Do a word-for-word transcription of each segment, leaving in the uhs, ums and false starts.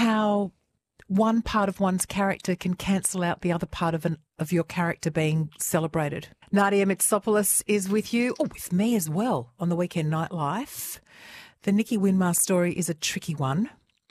how one part of one's character can cancel out the other part of an of your character being celebrated. Nadia Mitsopoulos is with you, or with me as well, on the Weekend Nightlife. The Nikki Winmar story is a tricky one.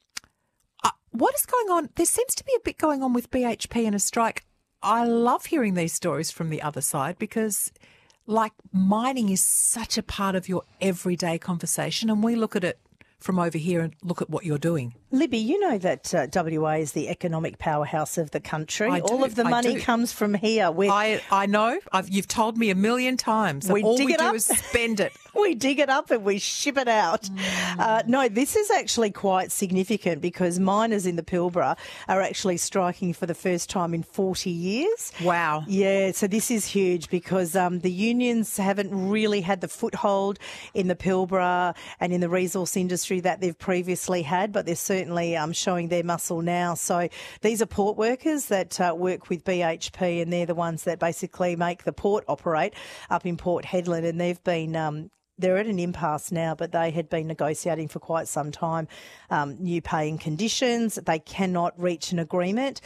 Uh, what is going on? There seems to be a bit going on with B H P and a strike. I love hearing these stories from the other side because, like, mining is such a part of your everyday conversation, and we look at it from over here and look at what you're doing. Libby, you know that uh, W A is the economic powerhouse of the country. I All do, of the I money do. comes from here. We're, I I know. I've, you've told me a million times. We all dig we it do up. is spend it. we dig it up and we ship it out. Mm. Uh, no, this is actually quite significant because miners in the Pilbara are actually striking for the first time in forty years. Wow. Yeah, so this is huge because um, the unions haven't really had the foothold in the Pilbara and in the resource industry that they've previously had, but they're certainly um, showing their muscle now. So these are port workers that uh, work with B H P, and they're the ones that basically make the port operate up in Port Hedland, and they've been um, they're at an impasse now, but they had been negotiating for quite some time um, new pay and conditions. They cannot reach an agreement,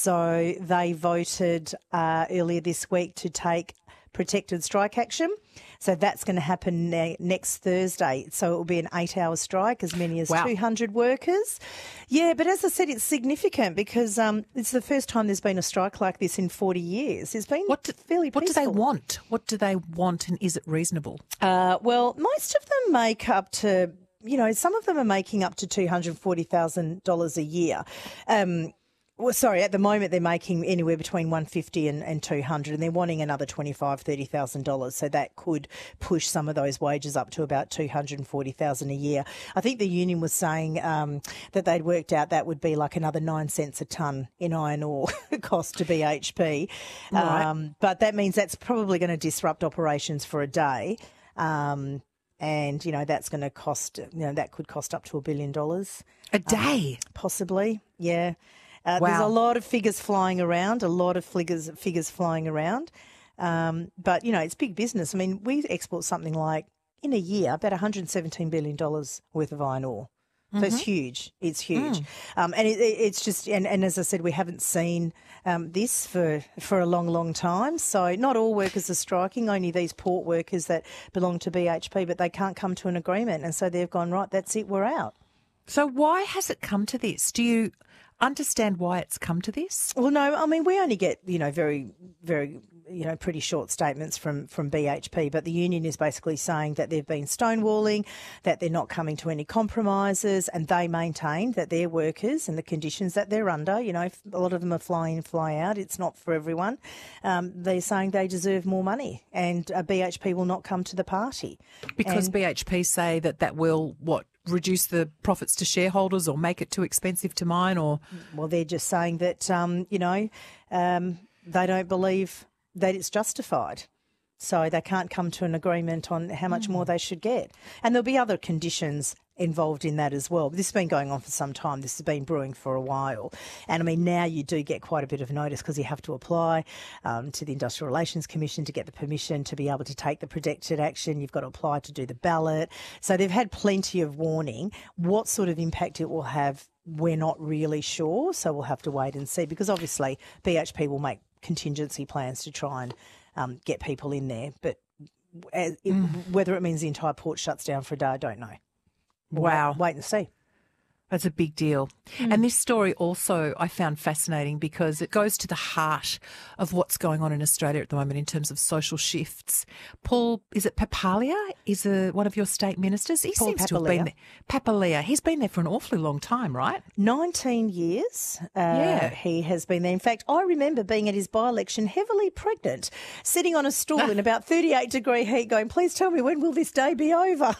so they voted uh, earlier this week to take protected strike action. So that's going to happen ne- next Thursday. So it will be an eight-hour strike, as many as Wow. two hundred workers. Yeah, but as I said, it's significant because um, it's the first time there's been a strike like this in forty years. It's been What do, fairly What do peaceful. they want? What do they want, and is it reasonable? Uh, well, most of them make up to, you know, some of them are making up to two hundred forty thousand dollars a year. Um Well, sorry, at the moment they're making anywhere between one hundred fifty thousand dollars and, and two hundred thousand dollars, and they're wanting another twenty-five thousand dollars, thirty thousand dollars. So that could push some of those wages up to about two hundred forty thousand dollars a year. I think the union was saying um, that they'd worked out that would be like another nine cents a tonne in iron ore cost to B H P. Right. Um, but that means that's probably going to disrupt operations for a day. Um, and, you know, that's going to cost, you know, that could cost up to a billion dollars. A day? Um, possibly, yeah. Uh, Wow. There's a lot of figures flying around, a lot of figures figures flying around. Um, but, you know, it's big business. I mean, we export something like, in a year, about one hundred seventeen billion dollars worth of iron ore. So Mm-hmm. it's huge. It's huge. Mm. Um, and it, it, it's just, and, and as I said, we haven't seen um, this for, for a long, long time. So not all workers are striking, only these port workers that belong to B H P, but they can't come to an agreement. And so they've gone, right, that's it, we're out. So why has it come to this? Do you understand why it's come to this? Well, no, I mean, we only get, you know, very, very, you know, pretty short statements from, from B H P, but the union is basically saying that they've been stonewalling, that they're not coming to any compromises, and they maintain that their workers and the conditions that they're under, you know, a lot of them are fly in, fly out. It's not for everyone. Um, they're saying they deserve more money, and uh, B H P will not come to the party. Because And- B H P say that that will, what, reduce the profits to shareholders or make it too expensive to mine, or... Well, they're just saying that, um, you know, um, they don't believe that it's justified. So they can't come to an agreement on how much more they should get. And there'll be other conditions involved in that as well. This has been going on for some time. This has been brewing for a while. And, I mean, now you do get quite a bit of notice because you have to apply um, to the Industrial Relations Commission to get the permission to be able to take the protected action. You've got to apply to do the ballot. So they've had plenty of warning. What sort of impact it will have, we're not really sure. So we'll have to wait and see, because obviously B H P will make contingency plans to try and um, get people in there. But it, Mm. whether it means the entire port shuts down for a day, I don't know. We'll Wow. Wait, wait and see. That's a big deal. Mm. And this story also I found fascinating because it goes to the heart of what's going on in Australia at the moment in terms of social shifts. Paul, is it Papalia? Is a, one of your state ministers? He Paul seems to have been there. Papalia. He's been there for an awfully long time, right? nineteen years uh, Yeah. he has been there. In fact, I remember being at his by-election heavily pregnant, sitting on a stool in about thirty-eight degree heat going, please tell me, when will this day be over?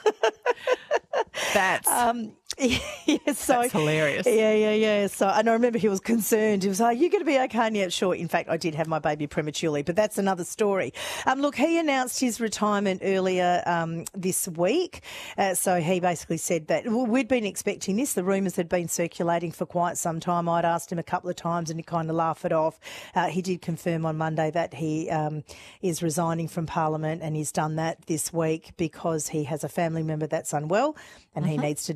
That's... Um, yeah, so, That's hilarious. Yeah, yeah, yeah. So, and I remember he was concerned. He was like, "Are you going to be okay?" And yeah, sure. In fact, I did have my baby prematurely, but that's another story. Um, look, he announced his retirement earlier um, this week. Uh, so he basically said that well, we'd been expecting this. The rumours had been circulating for quite some time. I'd asked him a couple of times and he kind of laughed it off. Uh, he did confirm on Monday that he um, is resigning from Parliament, and he's done that this week because he has a family member that's unwell and mm-hmm. he needs to devote time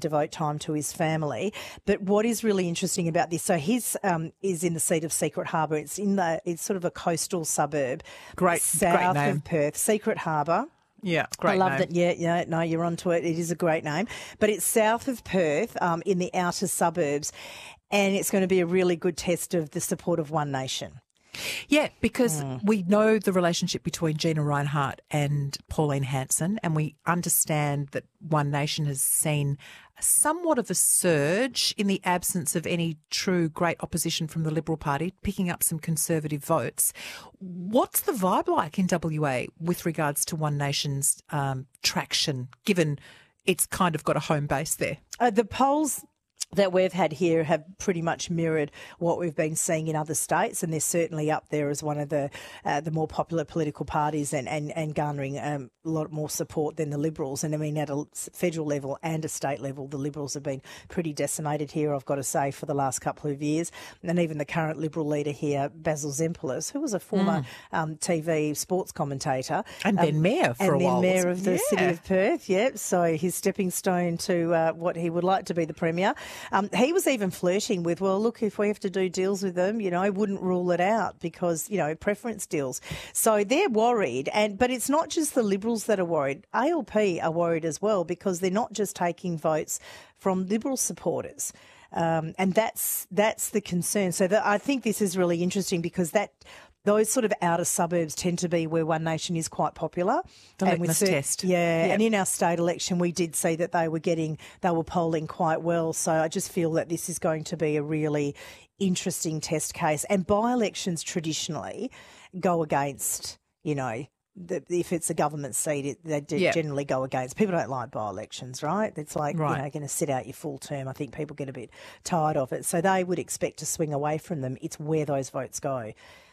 time to his family. But what is really interesting about this, so his um, is in the seat of Secret Harbour. It's in the it's sort of a coastal suburb, Great, south great name. of Perth. Secret Harbour. Yeah, great I love name. that. Yeah, yeah, no, you're onto it. It is a great name. But it's south of Perth, um, in the outer suburbs, and it's going to be a really good test of the support of One Nation. Yeah, because Mm. we know the relationship between Gina Reinhart and Pauline Hanson, and we understand that One Nation has seen somewhat of a surge in the absence of any true great opposition from the Liberal Party, picking up some Conservative votes. What's the vibe like in W A with regards to One Nation's um, traction, given it's kind of got a home base there? Uh, the polls that we've had here have pretty much mirrored what we've been seeing in other states, and they're certainly up there as one of the uh, the more popular political parties and, and, and garnering um, a lot more support than the Liberals. And I mean, at a federal level and a state level, the Liberals have been pretty decimated here, I've got to say, for the last couple of years. And even the current Liberal leader here, Basil Zempoulos, who was a former mm. um, T V sports commentator. And then um, mayor for and a while. And then mayor of the yeah. city of Perth, yeah. So his stepping stone to uh, what he would like to be the Premier. Um, he was even flirting with, well, look, if we have to do deals with them, you know, I wouldn't rule it out because, you know, preference deals. So they're worried. and But it's not just the Liberals that are worried. A L P are worried as well because they're not just taking votes from Liberal supporters. Um, and that's that's the concern. So that, I think this is really interesting because that those sort of outer suburbs tend to be where One Nation is quite popular. The and litmus cert- test. Yeah, yep. And in our state election, we did see that they were getting, they were polling quite well. So I just feel that this is going to be a really interesting test case. And by-elections traditionally go against, you know, the, if it's a government seat, it, they do yep. generally go against. People don't like by-elections, right? It's like, right. you know, going to sit out your full term. I think people get a bit tired of it. So they would expect to swing away from them. It's where those votes go.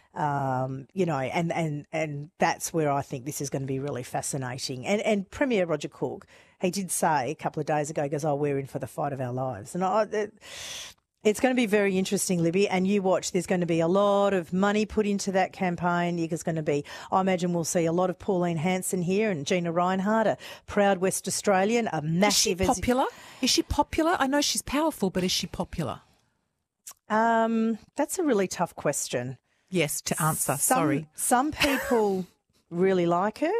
Um, you know, and, and, and that's where I think this is going to be really fascinating. And, and Premier Roger Cook, he did say a couple of days ago, he goes, oh, we're in for the fight of our lives. And I, it, it's going to be very interesting, Libby, and you watch, there's going to be a lot of money put into that campaign. There's going to be, I imagine we'll see a lot of Pauline Hanson here and Gina Reinhart, a proud West Australian, a massive... Is she popular? Is she popular? I know she's powerful, but is she popular? Um, that's a really tough question. Yes, to answer. Some, Sorry. Some people really like her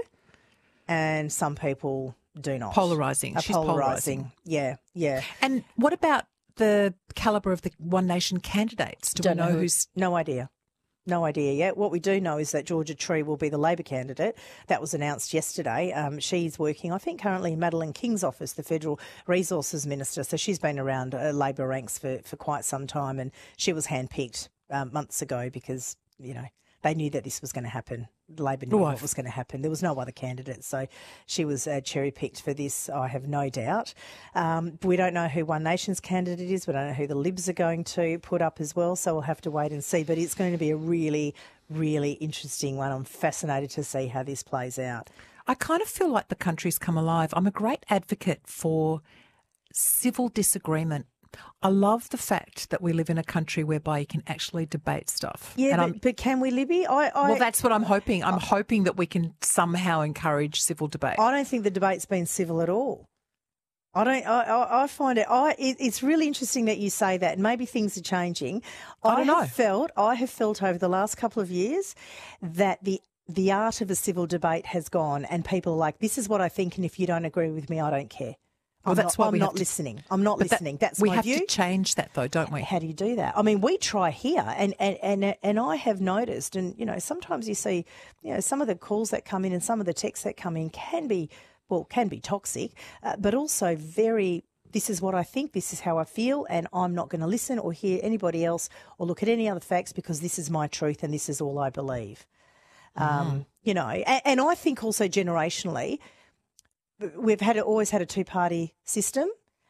and some people do not. Polarising. Are She's polarising. polarising. Yeah, yeah. And what about the calibre of the One Nation candidates? Do Don't we know who, who's... No idea. No idea yet. What we do know is that Georgia Tree will be the Labor candidate. That was announced yesterday. Um, she's working, I think, currently in Madeleine King's office, the Federal Resources Minister. So she's been around uh, Labor ranks for, for quite some time, and she was handpicked um, months ago because, you know, they knew that this was going to happen. Labor knew Right. what was going to happen. There was no other candidate, so she was uh, cherry-picked for this, I have no doubt. Um, we don't know who One Nation's candidate is. We don't know who the Libs are going to put up as well, so we'll have to wait and see. But it's going to be a really, really interesting one. I'm fascinated to see how this plays out. I kind of feel like the country's come alive. I'm a great advocate for civil disagreement. I love the fact that we live in a country whereby you can actually debate stuff. Yeah, and but, but can we, Libby? I, I, well, that's what I'm hoping. I'm hoping that we can somehow encourage civil debate. I don't think the debate's been civil at all. I don't. I, I, I find it, I, it. It's really interesting that you say that. And maybe things are changing. I don't have know. Felt. I have felt over the last couple of years that the the art of a civil debate has gone, and people are like, "This is what I think, and if you don't agree with me, I don't care." Well, I'm that's not, why I'm we not have to, listening. I'm not listening. That, that's we my have view. to change that, though, don't we? How do you do that? I mean, we try here, and, and, and, and I have noticed, and, you know, sometimes you see, you know, some of the calls that come in and some of the texts that come in can be, well, can be toxic, uh, but also very, this is what I think, this is how I feel, and I'm not going to listen or hear anybody else or look at any other facts because this is my truth and this is all I believe. Mm. Um, you know, and, and I think also generationally, we've had always had a two-party system.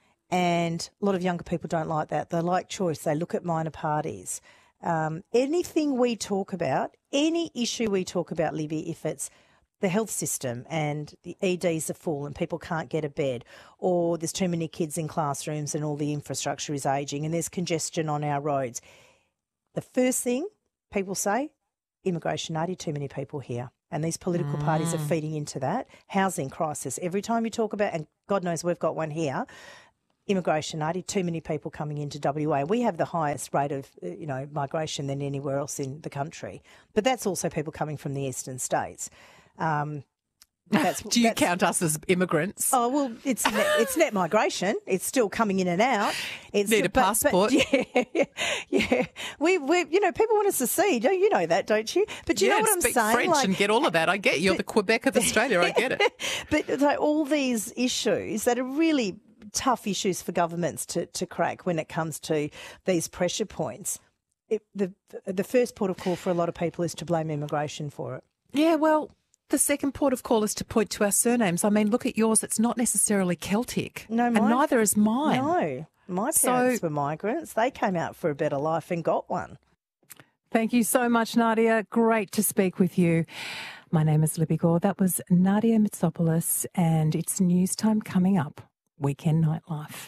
And a lot of younger people don't like that. They like choice. They look at minor parties. Um, anything we talk about, any issue we talk about, Libby, if it's the health system and the E Ds are full and people can't get a bed, or there's too many kids in classrooms and all the infrastructure is ageing and there's congestion on our roads, the first thing people say, immigration, ninety too many people here. And these political mm. parties are feeding into that. Housing crisis. Every time you talk about, and God knows we've got one here, immigration, Artie, too many people coming into W A. We have the highest rate of, you know, migration than anywhere else in the country. But that's also people coming from the eastern states. Um, that's, Do you that's, count us as immigrants? Oh, well, it's net, it's net migration. It's still coming in and out. It's, Need a but, passport. But yeah, yeah. We, we, you know, people want us to see. Don't you know that, don't you? But you yeah, know what I'm speak saying? French like, and get all of that. I get you. You're the Quebec of Australia. I get it. But like, all these issues that are really tough issues for governments to, to crack when it comes to these pressure points. It, the the first port of call for a lot of people is to blame immigration for it. Yeah, well, the second port of call is to point to our surnames. I mean, look at yours. It's not necessarily Celtic. No, mine, and neither is mine. No, my parents So- were migrants. They came out for a better life and got one. Thank you so much, Nadia. Great to speak with you. My name is Libby Gore. That was Nadia Mitsopoulos, and it's news time coming up. Weekend Nightlife.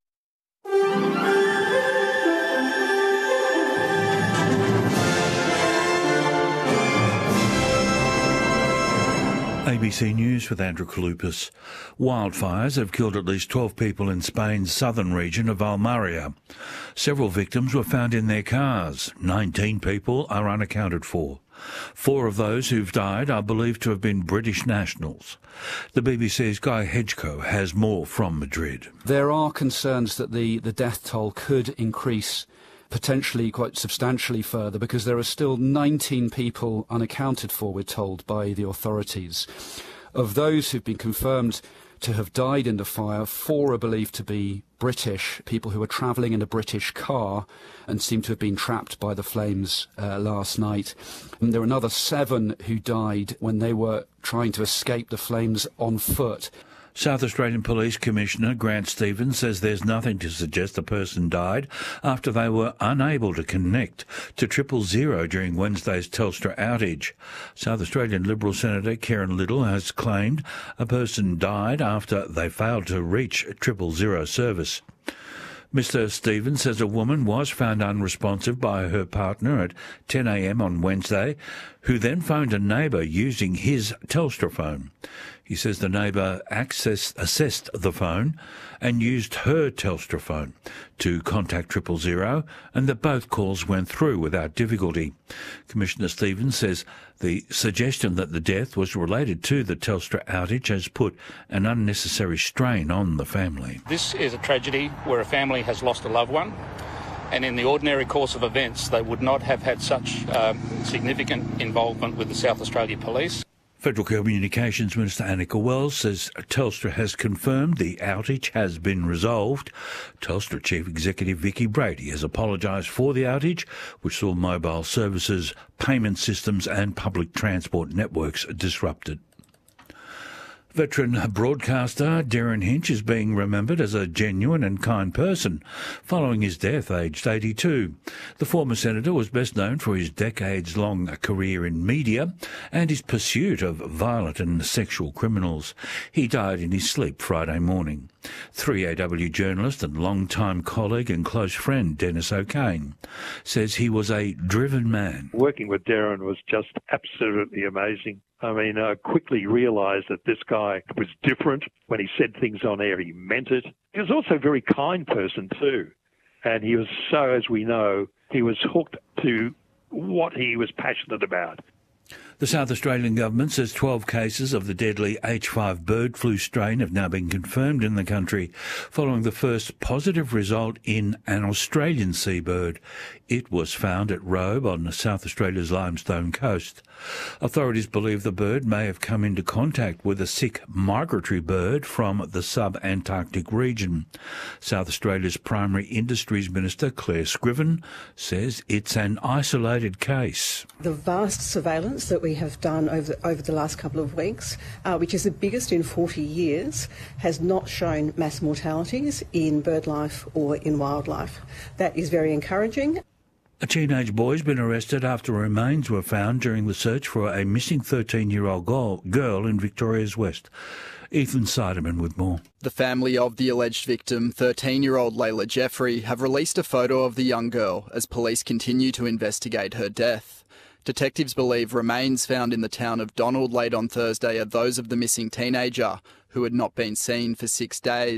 A B C News with Andrew Kalupas. Wildfires have killed at least twelve people in Spain's southern region of Almeria. Several victims were found in their cars. nineteen people are unaccounted for. Four of those who've died are believed to have been British nationals. The B B C's Guy Hedgecoe has more from Madrid. There are concerns that the, the death toll could increase potentially quite substantially further, because there are still nineteen people unaccounted for, we're told, by the authorities. Of those who've been confirmed to have died in the fire, four are believed to be British, people who were travelling in a British car and seem to have been trapped by the flames uh, last night. And there are another seven who died when they were trying to escape the flames on foot. South Australian Police Commissioner Grant Stevens says there's nothing to suggest the person died after they were unable to connect to triple zero during Wednesday's Telstra outage. South Australian Liberal Senator Karen Little has claimed a person died after they failed to reach triple zero service. Mister Stevens says a woman was found unresponsive by her partner at ten a m on Wednesday, who then phoned a neighbour using his Telstra phone. He says the neighbour accessed, assessed the phone and used her Telstra phone to contact triple zero, and that both calls went through without difficulty. Commissioner Stevens says the suggestion that the death was related to the Telstra outage has put an unnecessary strain on the family. This is a tragedy where a family has lost a loved one, and in the ordinary course of events they would not have had such uh, significant involvement with the South Australia Police. Federal Communications Minister Annika Wells says Telstra has confirmed the outage has been resolved. Telstra Chief Executive Vicky Brady has apologised for the outage, which saw mobile services, payment systems and public transport networks disrupted. Veteran broadcaster Derryn Hinch is being remembered as a genuine and kind person following his death, aged eighty-two. The former senator was best known for his decades-long career in media and his pursuit of violent and sexual criminals. He died in his sleep Friday morning. three A W journalist and long-time colleague and close friend Dennis O'Kane says he was a driven man. Working with Derryn was just absolutely amazing. I mean, I quickly realised that this guy was different. When he said things on air, he meant it. He was also a very kind person too. And he was so, as we know, he was hooked to what he was passionate about. The South Australian government says twelve cases of the deadly H five bird flu strain have now been confirmed in the country, following the first positive result in an Australian seabird. It was found at Robe on South Australia's limestone coast. Authorities believe the bird may have come into contact with a sick migratory bird from the sub-Antarctic region. South Australia's Primary Industries Minister Claire Scriven says it's an isolated case. The vast surveillance that we have done over, over the last couple of weeks, uh, which is the biggest in forty years, has not shown mass mortalities in bird life or in wildlife. That is very encouraging. A teenage boy has been arrested after remains were found during the search for a missing thirteen-year-old girl in Victoria's West. Ethan Siderman with more. The family of the alleged victim, thirteen-year-old Layla Jeffrey, have released a photo of the young girl as police continue to investigate her death. Detectives believe remains found in the town of Donald late on Thursday are those of the missing teenager, who had not been seen for six days.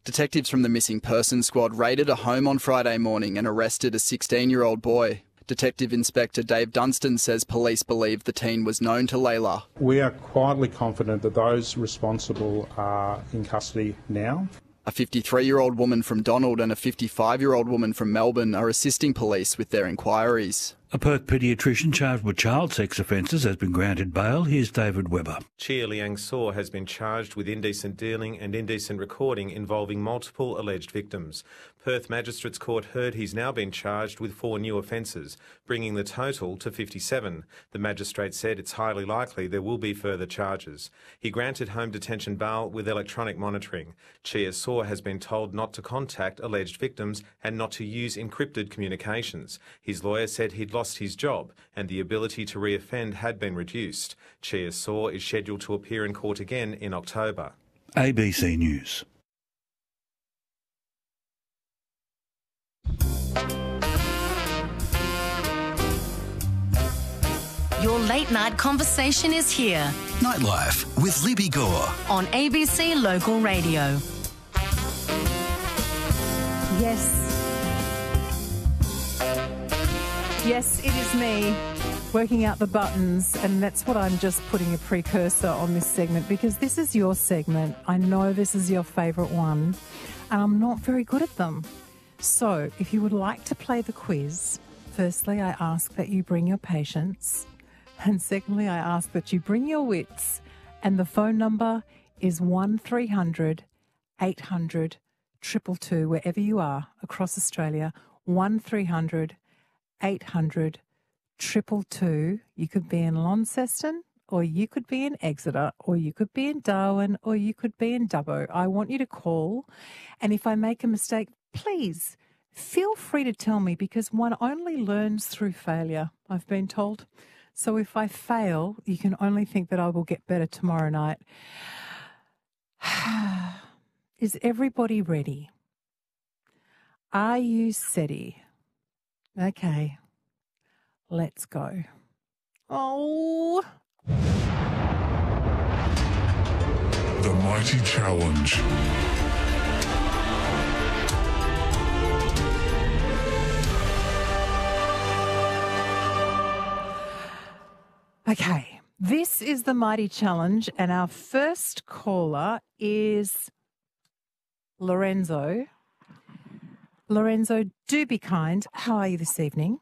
Detectives from the Missing Persons Squad raided a home on Friday morning and arrested a sixteen-year-old boy. Detective Inspector Dave Dunstan says police believe the teen was known to Layla. We are quietly confident that those responsible are in custody now. A fifty-three-year-old woman from Donald and a fifty-five-year-old woman from Melbourne are assisting police with their inquiries. A Perth paediatrician charged with child sex offences has been granted bail. Here's David Webber. Chia Liang Saw has been charged with indecent dealing and indecent recording involving multiple alleged victims. Perth Magistrates Court heard he's now been charged with four new offences, bringing the total to fifty-seven. The magistrate said it's highly likely there will be further charges. He granted home detention bail with electronic monitoring. Chia Saw has been told not to contact alleged victims and not to use encrypted communications. His lawyer said he'd lost his job and the ability to reoffend had been reduced. Chia Saw is scheduled to appear in court again in October. A B C News. Your late night conversation is here. Nightlife with Libby Gore. On A B C Local Radio. Yes. Yes, it is me working out the buttons, and that's what I'm just putting a precursor on this segment, because this is your segment. I know this is your favourite one, and I'm not very good at them. So if you would like to play the quiz, firstly, I ask that you bring your patience, and secondly, I ask that you bring your wits, and the phone number is one three hundred eight hundred two two two, wherever you are across Australia, one three hundred eight hundred two two two. You could be in Launceston, or you could be in Exeter, or you could be in Darwin, or you could be in Dubbo. I want you to call, and if I make a mistake, please feel free to tell me, because one only learns through failure, I've been told. So if I fail, you can only think that I will get better tomorrow night. Is everybody ready? Are you steady? Okay, let's go. Oh. The Mighty Challenge. Okay, this is the Mighty Challenge, and our first caller is Lorenzo. Lorenzo, do be kind. How are you this evening?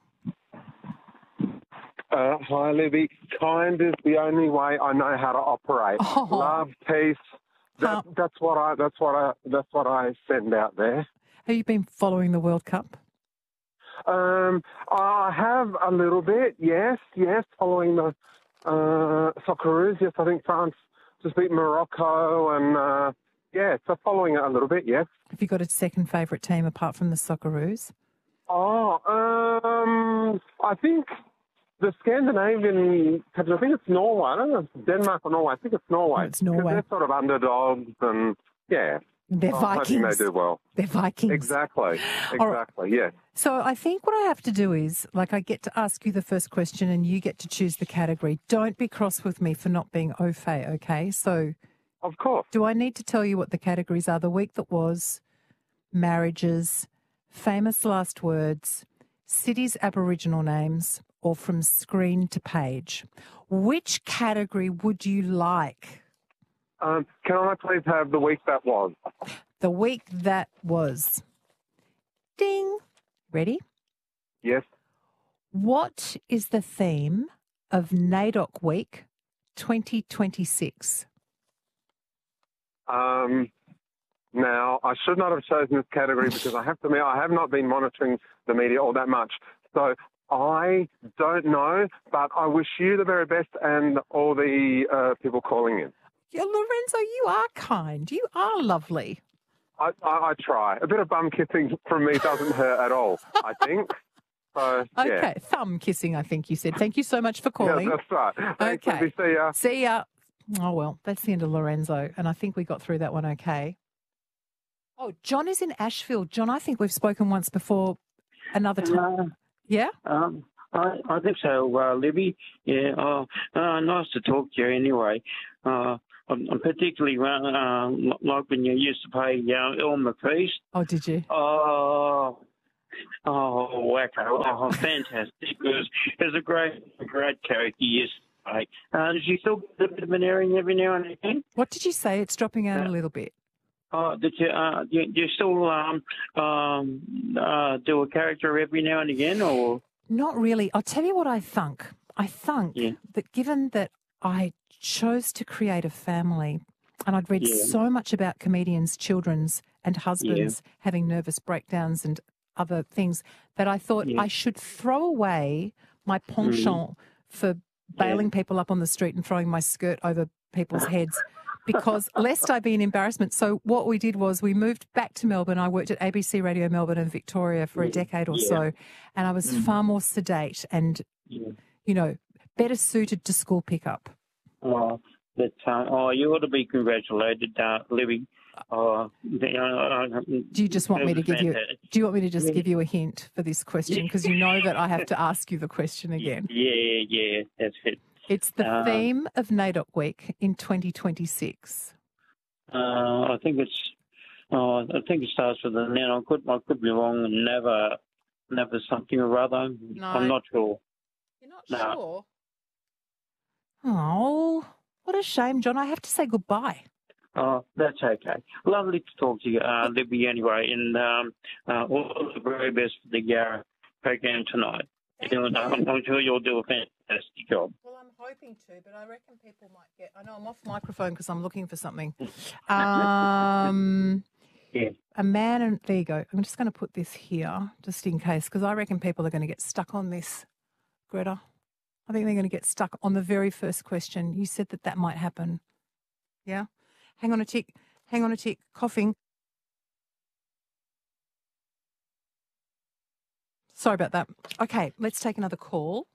Uh, hi, Libby. Kind is the only way I know how to operate. Oh. Love, peace. That, Um, that's what I. That's what I. That's what I send out there. Have you been following the World Cup? Um, I have a little bit. Yes, yes. Following the uh, Socceroos. Yes, I think France just beat Morocco, and uh, yeah, so following it a little bit. Yes. Have you got a second favourite team apart from the Socceroos? Oh, um, I think the Scandinavian countries, I think it's Norway. I don't know if it's Denmark or Norway. I think it's Norway. Oh, it's Norway. Because they're sort of underdogs and, yeah. They're oh, Vikings. I think they do well. They're Vikings. Exactly. All right. Exactly, yeah. So I think what I have to do is, like, I get to ask you the first question and you get to choose the category. Don't be cross with me for not being au fait, okay? So... Of course. Do I need to tell you what the categories are? The week that was, marriages, famous last words, cities' Aboriginal names, or from screen to page. Which category would you like? Um, can I please have the week that was? The week that was. Ding. Ready? Yes. What is the theme of NAIDOC Week twenty twenty-six? Um, now, I should not have chosen this category because I have to admit I have not been monitoring the media all that much. So I don't know, but I wish you the very best and all the uh, people calling in. Yeah, Lorenzo, you are kind. You are lovely. I, I, I try. A bit of bum kissing from me doesn't hurt at all, I think. So, yeah. Okay, thumb kissing, I think you said. Thank you so much for calling. Yeah, that's right. Thanks, okay. Libby. See ya. See ya. Oh, well, that's the end of Lorenzo, and I think we got through that one okay. Oh, John is in Ashfield. John, I think we've spoken once before another time. Uh, yeah? Um, I, I think so, uh, Libby. Yeah, uh, uh, nice to talk to you anyway. Uh, I'm, I'm particularly uh, like when you used to play uh, Elmer Feast. Oh, did you? Oh, oh, wacko! Oh, fantastic! It was, it was a great, great character you used to play. Uh, did you still get a bit of an airing every now and again? What did you say? It's dropping out a little bit. Oh, did you, uh, you, you still um, um, uh, do a character every now and again, or? Not really. I'll tell you what I think. I think Yeah. that given that I chose to create a family and I'd read Yeah. so much about comedians' children's and husbands having nervous breakdowns and other things that I thought Yeah. I should throw away my penchant for bailing people up on the street and throwing my skirt over people's heads because lest I be an embarrassment. So what we did was we moved back to Melbourne. I worked at A B C Radio Melbourne and Victoria for a decade or Yeah. so, and I was Mm. far more sedate and, Yeah. you know, better suited to school pickup. Oh, but, uh, oh, you ought to be congratulated, uh, Libby. Oh, the, uh, Do you just want me to give you? Do you want me to just Yeah. give you a hint for this question? Because you know that I have to ask you the question again. Yeah, yeah, that's it. It's the Um, theme of NAIDOC Week in twenty twenty-six. Uh, I think it's. Oh, I think it starts with an N. I could, I could be wrong. Never, never something or other. No. I'm not sure. You're not No. sure? Oh, what a shame, John. I have to say goodbye. Oh, that's okay. Lovely to talk to you, uh, Libby. Anyway, and um, uh, all the very best for the uh, program tonight. And, um, I'm sure you'll do a fantastic job. Well, I'm hoping to, but I reckon people might get. I know I'm off microphone because I'm looking for something. Um, Yeah. a man and there you go. I'm just going to put this here just in case because I reckon people are going to get stuck on this, Greta. I think they're going to get stuck on the very first question. You said that that might happen. Yeah. Hang on a tick. Hang on a tick. Coughing. Sorry about that. Okay, let's take another call.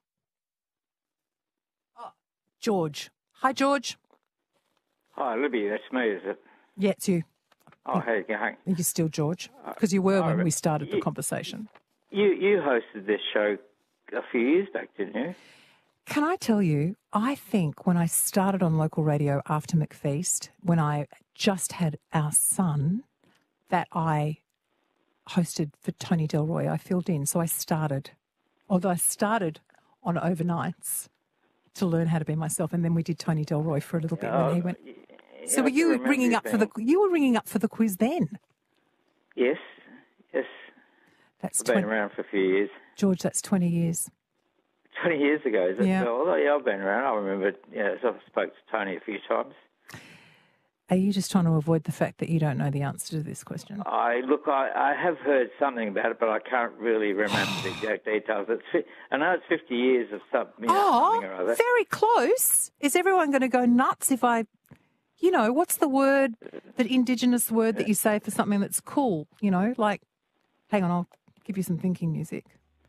Oh, George. Hi, George. Hi, Libby, that's me, is it? Yeah, it's you. Oh, how you going? You're still George because you were Oh, when we started the you- conversation. You you hosted this show a few years back, didn't you? Can I tell you, I think when I started on local radio after McFeast, when I just had our son, that I hosted for Tony Delroy. I filled in. So I started, although I started on overnights to learn how to be myself. And then we did Tony Delroy for a little bit. Oh, when he went. yeah, So I were can you remember ringing you up for the, being- you were ringing up for the quiz then? Yes, yes. That's I've been twenty, around for a few years. George, that's twenty years. twenty years ago, is it? Yeah. Well, yeah, I've been around. I remember, yeah, so I spoke to Tony a few times. Are you just trying to avoid the fact that you don't know the answer to this question? I Look, I, I have heard something about it, but I can't really remember the exact details. It's, fi- I know it's fifty years of some, you know, Oh, something or other. very close. Is everyone going to go nuts if I, you know, what's the word, the Indigenous word that you say for something that's cool? You know, like, hang on, I'll give you some thinking music.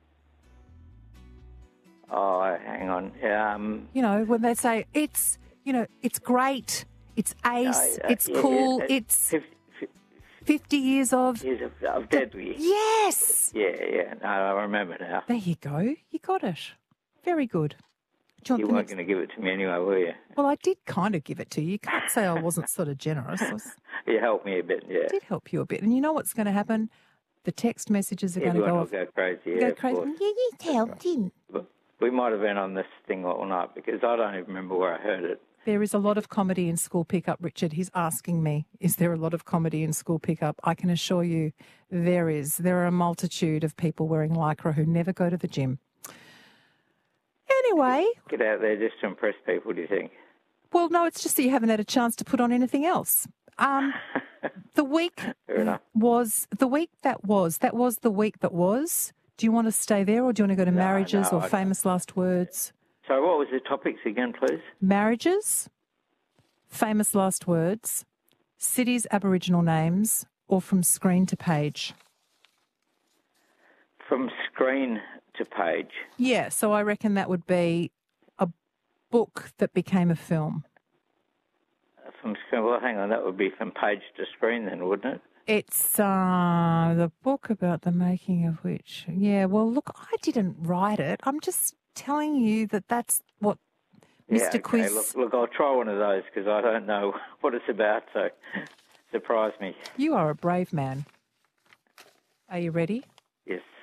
Oh, hang on. Um, You know, when they say it's, you know, it's great, it's ace, uh, it's yeah, cool, yeah, it's fifty, fifty years of. years of, of deadly. Yes. Yeah, yeah. No, I remember now. There you go. You got it. Very good. Do you want You the weren't next- going to give it to me anyway, were you? Well, I did kind of give it to you. You can't say I wasn't sort of generous. I was- You helped me a bit, yeah. did help you a bit. And you know what's going to happen? The text messages are going to Everyone go will off. go crazy, yeah, go of crazy. course. Yeah, you helped him. But we might have been on this thing all night because I don't even remember where I heard it. There is a lot of comedy in school pickup, Richard. He's asking me, is there a lot of comedy in school pickup? I can assure you there is. There are a multitude of people wearing Lycra who never go to the gym. Anyway, Get out there just to impress people, do you think? well, no, it's just that you haven't had a chance to put on anything else. Um, the week Fair enough. was, the week that was, that was the week that was. Do you want to stay there or do you want to go to No, marriages no, or I- famous last words? So what was the topics again, please? Marriages, famous last words, cities, Aboriginal names, or from screen to page? From screen to page. Yeah, so I reckon that would be a book that became a film. From screen, well, hang on, that would be from page to screen then, wouldn't it? It's uh, the book about the making of which. Yeah, well, look, I didn't write it. I'm just telling you that that's what Yeah, Mister okay. Quiz. Look, look, I'll try one of those because I don't know what it's about, so surprise me. You are a brave man. Are you ready? Yes.